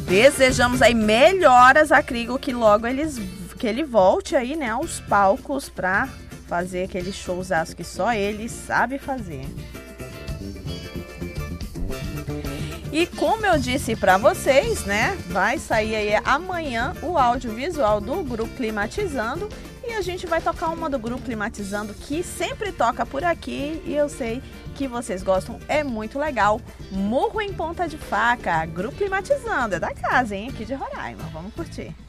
Desejamos aí melhoras a Krigo, que logo que ele volte aí, né, aos palcos para fazer aquele showzaço que só ele sabe fazer. E como eu disse para vocês, né, vai sair aí amanhã o audiovisual do Grupo Climatizando e a gente vai tocar uma do Grupo Climatizando que sempre toca por aqui e eu sei que vocês gostam, é muito legal. Murro em Ponta de Faca, Grupo Climatizando, é da casa, hein, aqui de Roraima, vamos curtir.